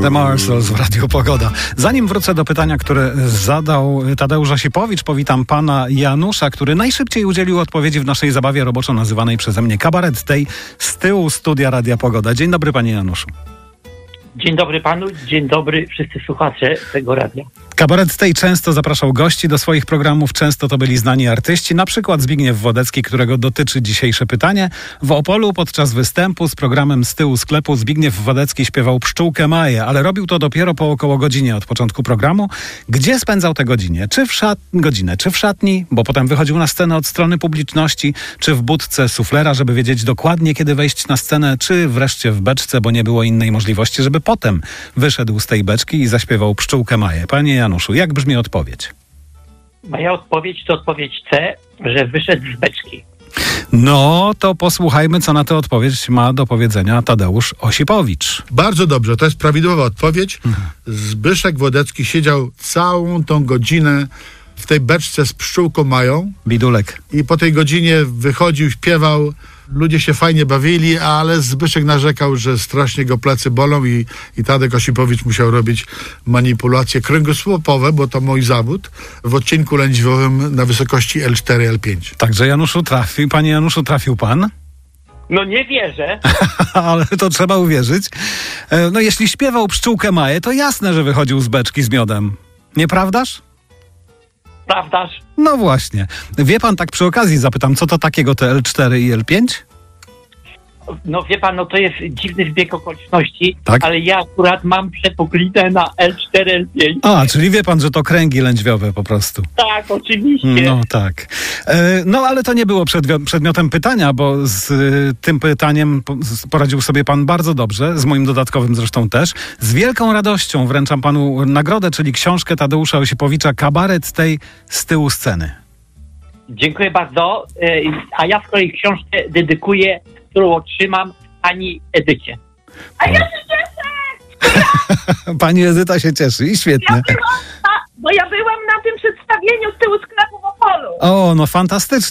The Marshalls w Radiu Pogoda. Zanim wrócę do pytania, które zadał Tadeusz Osipowicz, powitam pana Janusza, który najszybciej udzielił odpowiedzi w naszej zabawie roboczo nazywanej przeze mnie Kabaret Day z tyłu studia Radia Pogoda. Dzień dobry, panie Januszu. Dzień dobry panu, dzień dobry wszyscy słuchacze tego radia. Kabaret Day często zapraszał gości do swoich programów, często to byli znani artyści, na przykład Zbigniew Wodecki, którego dotyczy dzisiejsze pytanie. W Opolu podczas występu z programem Z tyłu sklepu Zbigniew Wodecki śpiewał Pszczółkę Maję, ale robił to dopiero po około godzinie od początku programu. Gdzie spędzał tę godzinę? Czy w szatni, bo potem wychodził na scenę od strony publiczności, czy w budce suflera, żeby wiedzieć dokładnie, kiedy wejść na scenę, czy wreszcie w beczce, bo nie było innej możliwości, żeby potem wyszedł z tej beczki i zaśpiewał Pszczółkę Maję. Panie Januszu, jak brzmi odpowiedź? Moja odpowiedź to odpowiedź C, że wyszedł z beczki. No, to posłuchajmy, co na tę odpowiedź ma do powiedzenia Tadeusz Osipowicz. Bardzo dobrze, to jest prawidłowa odpowiedź. Zbyszek Wodecki siedział całą tą godzinę w tej beczce z Pszczółką Mają. Bidulek. I po tej godzinie wychodził, śpiewał, ludzie się fajnie bawili, ale Zbyszek narzekał, że strasznie go plecy bolą i Tadek Osipowicz musiał robić manipulacje kręgosłupowe, bo to mój zawód, w odcinku lędźwiowym na wysokości L4, L5. Także Januszu trafił, panie Januszu, trafił pan? No nie wierzę. Ale to trzeba uwierzyć. No jeśli śpiewał Pszczółkę Maję, to jasne, że wychodził z beczki z miodem. Nieprawdaż? Prawdaż? No właśnie. Wie pan, tak przy okazji zapytam, co to takiego te L4 i L5? No wie pan, no to jest dziwny zbieg okoliczności, Tak? ale ja akurat mam przepoklitę na L4, L5. A, czyli wie pan, że to kręgi lędźwiowe po prostu. Tak, oczywiście. No tak. No ale to nie było przedmiotem pytania, bo z tym pytaniem poradził sobie pan bardzo dobrze, z moim dodatkowym zresztą też. Z wielką radością wręczam panu nagrodę, czyli książkę Tadeusza Osipowicza Kabaret Day z tyłu sceny. Dziękuję bardzo. A ja z kolei książkę dedykuję, którą otrzymam pani Edycie. A ja się cieszę! Pani Edyta się cieszy i świetnie. Bo ja byłam na tym przedstawieniu z tyłu sklepu w Opolu. O, no fantastycznie.